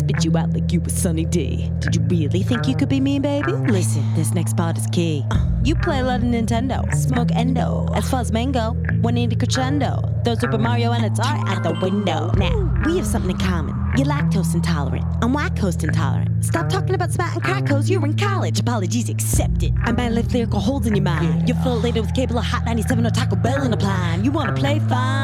spit you out like you were Sunny D. Did you really think you could be me, baby? Listen, this next part is key. You play a lot of Nintendo, smoke endo. As far as mango, one in the crescendo. Throw Super Mario and it's art out the window. Now, we have something in common. You're lactose intolerant. I'm lactose intolerant. Stop talking about spat and crackos. You're in college. Apologies accepted. I might leave lyrical holes in your mind. You'll fill it later with cable of Hot 97 or Taco Bell in a plan. You wanna play fine?